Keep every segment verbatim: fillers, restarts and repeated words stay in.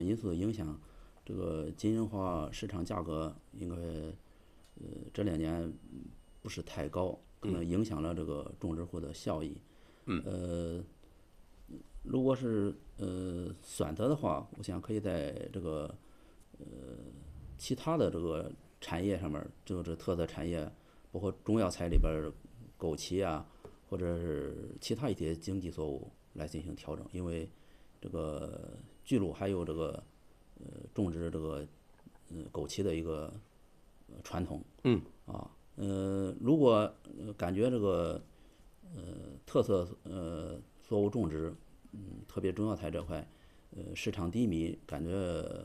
因素的影响，这个金银花市场价格应该呃这两年不是太高，可能影响了这个种植户的效益。 嗯呃，如果是呃选择的话，我想可以在这个其他的这个产业上面，就是特色产业，包括中药材里边儿枸杞啊，或者是其他一些经济作物来进行调整，因为这个巨鹿还有这个呃种植这个呃枸杞的一个呃传统嗯啊。呃，如果呃感觉这个呃特色呃作物种植，嗯，特别中药材这块，呃市场低迷，感觉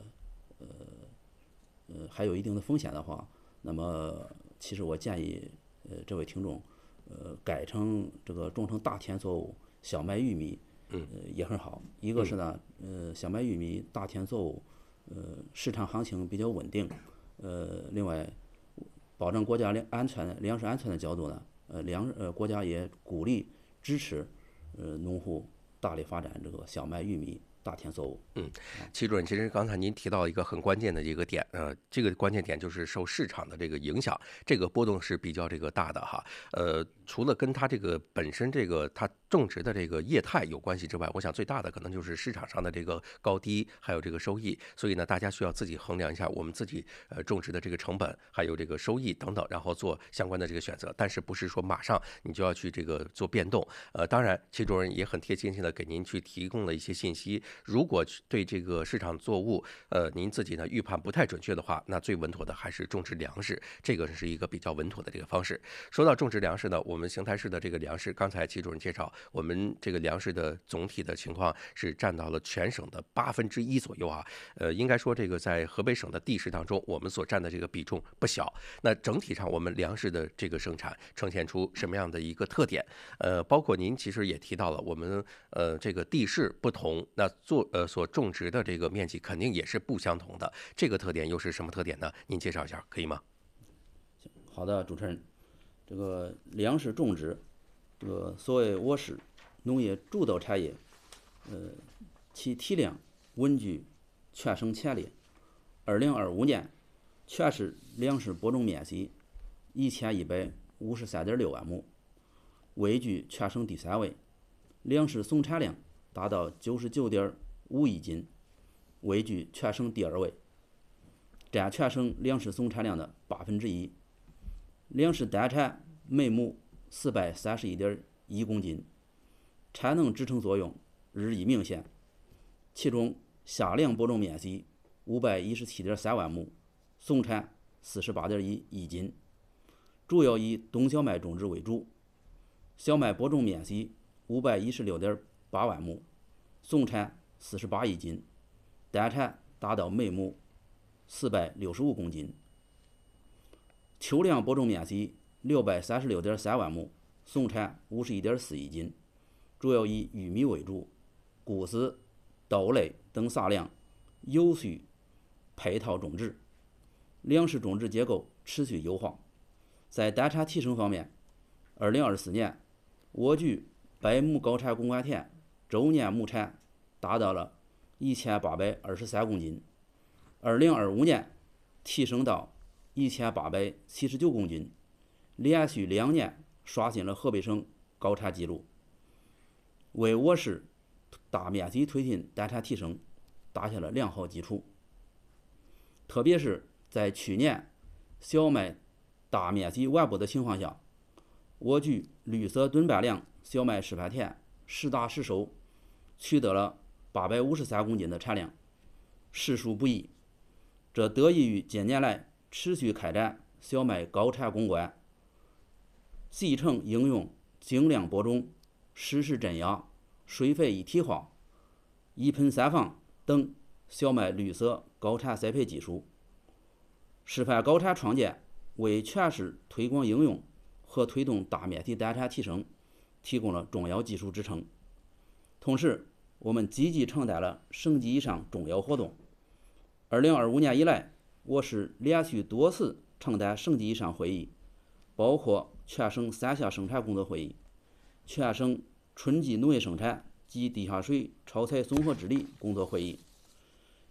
呃还有一定的风险的话，那么其实我建议呃这位听众呃改成这个种成大田作物小麦玉米， 嗯呃也很好。一个嗯是呢，呃小麦玉米大田作物，呃市场行情比较稳定，呃另外保证国家粮安全粮食安全的角度呢，呃粮呃国家也鼓励支持呃农户大力发展这个小麦玉米大田作物。 嗯，齐主任，其实刚才您提到一个很关键的一个点，呃，这个关键点就是受市场的这个影响，这个波动是比较这个大的哈。呃，除了跟它这个本身这个它种植的这个业态有关系之外，我想最大的可能就是市场上的这个高低，还有这个收益。所以呢，大家需要自己衡量一下我们自己呃种植的这个成本，还有这个收益等等，然后做相关的这个选择。但是不是说马上你就要去这个做变动？呃，当然，齐主任也很贴心性的给您去提供了一些信息。如果对这个市场作物，呃，您自己呢预判不太准确的话，那最稳妥的还是种植粮食，这个是一个比较稳妥的这个方式。说到种植粮食呢，我们邢台市的这个粮食，刚才齐主任介绍，我们这个粮食的总体的情况是占到了全省的八分之一左右啊。呃，应该说这个在河北省的地市当中，我们所占的这个比重不小。那整体上，我们粮食的这个生产呈现出什么样的一个特点？呃，包括您其实也提到了，我们呃这个地势不同，那做呃所种植的这个面积肯定也是不相同的。这个特点又是什么特点呢？您介绍一下可以吗？ 好的，主持人，这个粮食种植，这个所谓我市农业主导产业，呃，其体量稳居全省前列。二零二五年，全市粮食播种面积一千一百五十三点六万亩，位居全省第三位。粮食总产量达到九十九点五亿斤，位居全省第二位，占全省粮食总产量的八分之一。粮食单产每亩四百三十一点一公斤，产能支撑作用日益明显。其中夏粮播种面积五百一十七点三万亩，总产四十八点一亿斤，主要以冬小麦种植为主。小麦播种面积五百一十六点八万亩，总产四十八亿斤，单产达到每亩四百六十五公斤。秋粮播种面积六百三十六点三万亩，总产五十一点四亿斤，主要以玉米为主，谷子、豆类等杂粮有序配套种植，粮食种植结构持续优化。在单产提升方面，二零二四年我局百亩高产公管田周年亩产达到了一千八百二十三公斤，二零二五年提升到一千八百七十九公斤，连续两年刷新了河北省高产记录，为我市大面积推进单产提升打下了良好基础。特别是在去年小麦大面积完播的情况下，我局绿色吨半粮小麦示范田实打实收，取得了八百五十三公斤的产量，实属不易。这得益于近年来持续开展小麦高产攻关，集成应用精量播种、实时镇压、水肥一体化、一盆三放等小麦绿色高产栽培技术，示范高产创建为全市推广应用和推动大面积单产提升提供了重要技术支撑。同时，我们积极承担了省级以上重要活动。二零二五年以来，我市连续多次承担省级以上会议，包括全省三项生产工作会议、全省春季农业生产及地下水超采综合治理工作会议、